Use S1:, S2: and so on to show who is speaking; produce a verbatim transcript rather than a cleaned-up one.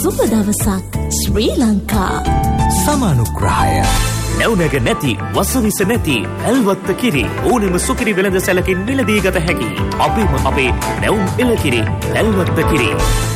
S1: සුබ දවසක් ශ්‍රී ලංකා.
S2: සමානුග්‍රහය
S3: නැවුනග නැති වසවිස නැති ඇල්වත්ත කිරි ඕනෙම සුකිරි වෙළඳ සැලකින් මිලදී ගත හැකි අපේම අපේ නැවුම් එළකිරි ඇල්වත්ත කිරි.